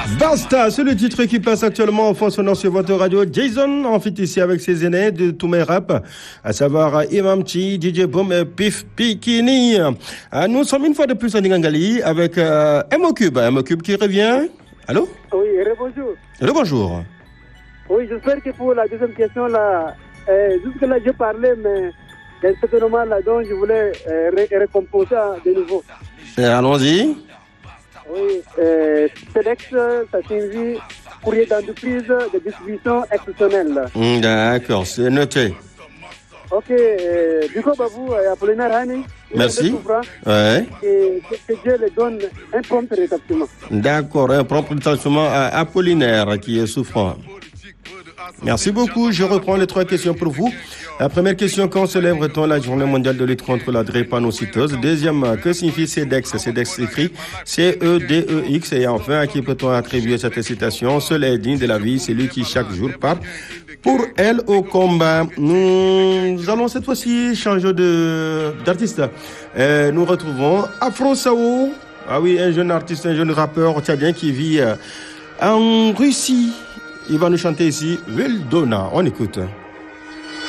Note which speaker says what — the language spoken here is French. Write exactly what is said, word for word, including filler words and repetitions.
Speaker 1: Basta, c'est le titre qui passe actuellement en fond sonore sur votre radio. Jason en fait ici avec ses aînés de tous mes rap, à savoir Imam Chi, D J Boom et Pif Pikini. Nous sommes une fois de plus à Ningangali avec euh, M O Cube. M O Cube qui revient. Allô?
Speaker 2: Oui, bonjour.
Speaker 1: Allô, bonjour.
Speaker 2: Oui, j'espère que pour la deuxième question, là, euh, jusque-là, j'ai parlé, mais il y a un certain moment là dont je voulais euh, ré- récomposer de nouveau.
Speaker 1: Euh, allons-y.
Speaker 2: Oui, euh, FedEx, ça signifie courrier d'entreprise de distribution exceptionnelle.
Speaker 1: Mm, d'accord, c'est noté.
Speaker 2: Ok, euh, du coup, Babou et Apollinaire Hani.
Speaker 1: Merci. Ouais.
Speaker 2: Et que, que Dieu les donne un prompt rétablissement.
Speaker 1: D'accord, un propre rétablissement à Apollinaire qui est souffrant. Merci beaucoup. Je reprends les trois questions pour vous. La première question, quand célèbre-t-on la journée mondiale de lutte contre la drépanocytose? Deuxième, que signifie CEDEX? CEDEX écrit C E D E X. Et enfin, à qui peut-on attribuer cette citation? Seul est digne de la vie, celui qui chaque jour part pour elle au combat. Nous allons cette fois-ci changer de, d'artiste. Euh, nous retrouvons Afro Sao. Ah oui, un jeune artiste, un jeune rappeur tchadien qui vit euh, en Russie. Il va nous chanter ici Vildona. On écoute.